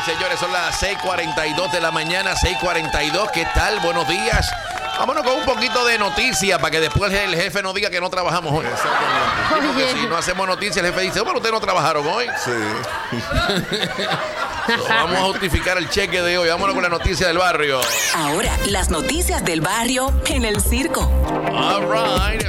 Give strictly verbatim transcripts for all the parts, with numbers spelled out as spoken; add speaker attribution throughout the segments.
Speaker 1: señores, son las seis cuarenta y dos de la mañana, seis cuarenta y dos. ¿Qué tal? Buenos días. Vámonos con un poquito de noticias para que después el jefe no diga que no trabajamos hoy.
Speaker 2: Exactamente.
Speaker 1: Porque si no hacemos noticias, el jefe dice, bueno, ustedes no trabajaron hoy.
Speaker 2: Sí.
Speaker 1: So, vamos a justificar el cheque de hoy. Vámonos con la noticia del barrio.
Speaker 3: Ahora, las noticias del barrio en el circo.
Speaker 1: All right.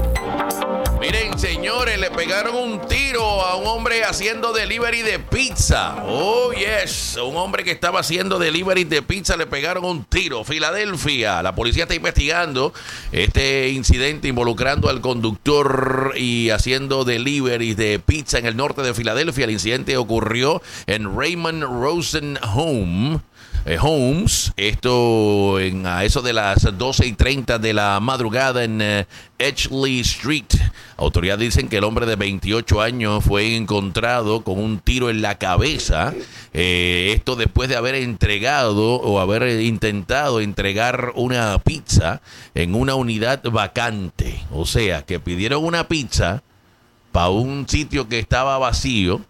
Speaker 1: Miren, señores, le pegaron un tiro a un hombre haciendo delivery de pizza. Oh, yes. Un hombre que estaba haciendo delivery de pizza le pegaron un tiro. Filadelfia. La policía está investigando este incidente involucrando al conductor y haciendo delivery de pizza en el norte de Filadelfia. El incidente ocurrió en Raymond Rosen Home. Eh, Holmes, esto en a eso de las doce y treinta de la madrugada en eh, Edgeley Street. Autoridades dicen que el hombre de veintiocho años fue encontrado con un tiro en la cabeza. Eh, esto después de haber entregado o haber intentado entregar una pizza en una unidad vacante. O sea, que pidieron una pizza para un sitio que estaba vacío.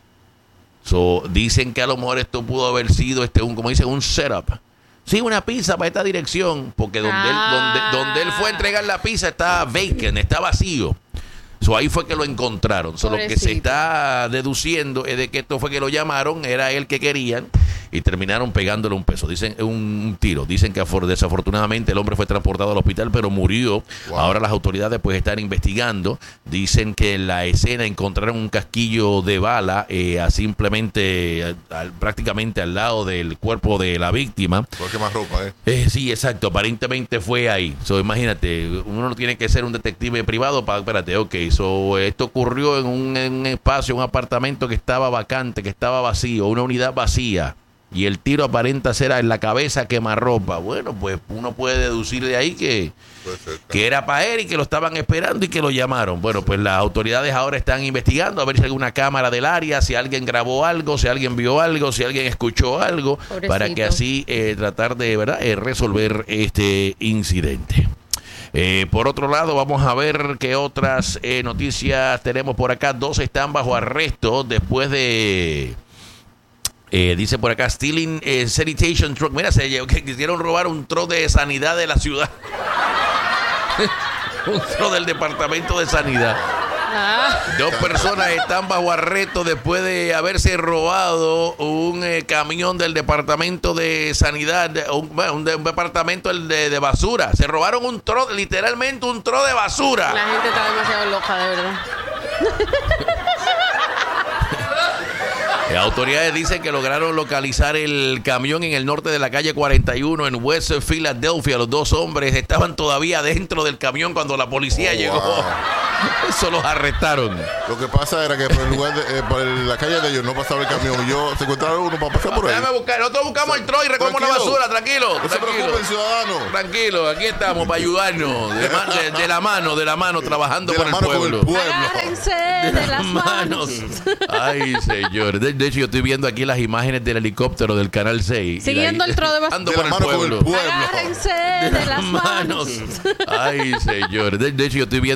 Speaker 1: So, dicen que a lo mejor esto pudo haber sido, este un como dicen, un setup. Sí, una pizza para esta dirección, porque donde,
Speaker 4: ah.
Speaker 1: él, donde, donde él fue a entregar la pizza está vacant, está vacío. So, ahí fue que lo encontraron. So, lo que se está deduciendo es de que esto fue que lo llamaron, era él que querían, y terminaron pegándole un peso. Dicen un, un tiro. Dicen que afor, desafortunadamente el hombre fue transportado al hospital, pero murió. Wow. Ahora las autoridades pues están investigando. Dicen que en la escena encontraron un casquillo de bala eh, a simplemente al, prácticamente al lado del cuerpo de la víctima.
Speaker 2: ¿Por qué más ropa, eh?
Speaker 1: eh? Sí, exacto. Aparentemente fue ahí. So, imagínate, uno no tiene que ser un detective privado para... Espérate, ok. So, esto ocurrió en un, en un espacio, un apartamento que estaba vacante, que estaba vacío, una unidad vacía. Y el tiro aparenta ser en la cabeza, quemarropa. Bueno, pues uno puede deducir de ahí que, que era para él y que lo estaban esperando y que lo llamaron. Bueno, pues las autoridades ahora están investigando a ver si hay alguna cámara del área, si alguien grabó algo, si alguien vio algo, si alguien escuchó algo, pobrecito, para que así eh, tratar de verdad eh, resolver este incidente. Eh, por otro lado, vamos a ver qué otras eh, noticias tenemos por acá. Dos están bajo arresto después de... Eh, dice por acá, stealing eh, sanitation truck. Mira, se llevó, que quisieron robar un truck de sanidad de la ciudad. Un truck del departamento de sanidad. Ah. Dos personas están bajo arresto después de haberse robado un eh, camión del departamento de sanidad, un, bueno, un, de, un departamento de, de basura. Se robaron un truck, literalmente un truck de basura.
Speaker 4: La gente está demasiado loca, de verdad.
Speaker 1: Las autoridades dicen que lograron localizar el camión en el norte de la calle cuarenta y uno en West Philadelphia. Los dos hombres estaban todavía dentro del camión cuando la policía oh, llegó. Wow. Eso los arrestaron.
Speaker 2: Lo que pasa era que por, el lugar de, eh, por la calle de ellos no pasaba el camión. Y yo se encontraron uno para pasar por ahí.
Speaker 1: Déjame buscar. Nosotros buscamos el troy y recogemos la basura. Tranquilo.
Speaker 2: No se preocupen, ciudadano.
Speaker 1: Tranquilo. Aquí estamos para ayudarnos. De, ma- de, de la mano, de la mano, trabajando
Speaker 2: de
Speaker 1: por,
Speaker 2: la
Speaker 1: el
Speaker 2: mano
Speaker 1: pueblo.
Speaker 2: Con el pueblo.
Speaker 4: Agárrense de, de las manos.
Speaker 1: Ay, señor. De, de hecho, yo estoy viendo aquí las imágenes del helicóptero del Canal seis.
Speaker 4: Siguiendo
Speaker 1: la,
Speaker 4: el tro de basura.
Speaker 1: Ando por el pueblo.
Speaker 2: Con el pueblo.
Speaker 4: Agárrense de, de las manos.
Speaker 1: Ay, señor. De, de hecho, yo estoy viendo